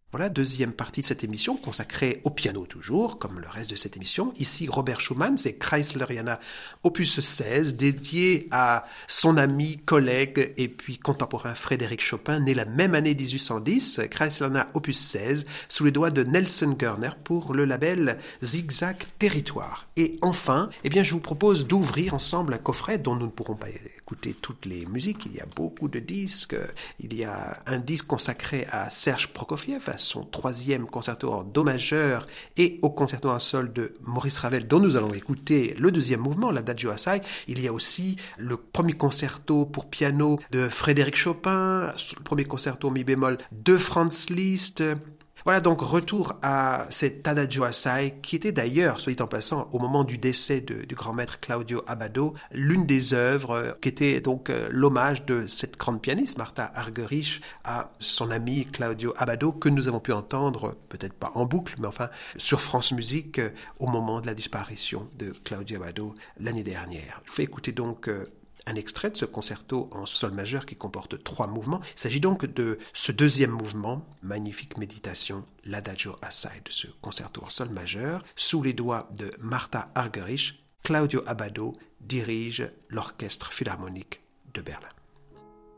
Voilà, deuxième partie de cette émission consacrée au piano toujours, comme le reste de cette émission. Ici, Robert Schumann, c'est Kreisleriana opus 16, dédié à son ami, collègue et puis contemporain Frédéric Chopin, né la même année 1810, Kreisleriana opus 16, sous les doigts de Nelson Görner pour le label Zigzag Territoire. Et enfin, je vous propose d'ouvrir ensemble un coffret dont nous ne pourrons pas écouter toutes les musiques. Il y a beaucoup de disques. Il y a un disque consacré à Serge Prokofiev, à son troisième concerto en do majeur et au concerto en sol de Maurice Ravel, dont nous allons écouter le deuxième mouvement, l'Adagio assai. Il y a aussi le premier concerto pour piano de Frédéric Chopin, le premier concerto mi bémol de Franz Liszt. Voilà donc retour à cet Adagio assai qui était d'ailleurs, soit dit en passant, au moment du décès du grand maître Claudio Abbado, l'une des œuvres qui était donc l'hommage de cette grande pianiste Martha Argerich à son ami Claudio Abbado que nous avons pu entendre, peut-être pas en boucle, mais enfin sur France Musique au moment de la disparition de Claudio Abbado l'année dernière. Je vous fais écouter donc un extrait de ce concerto en sol majeur qui comporte 3 mouvements. Il s'agit donc de ce deuxième mouvement, magnifique méditation, l'Adagio assai de ce concerto en sol majeur, sous les doigts de Martha Argerich. Claudio Abbado dirige l'Orchestre Philharmonique de Berlin.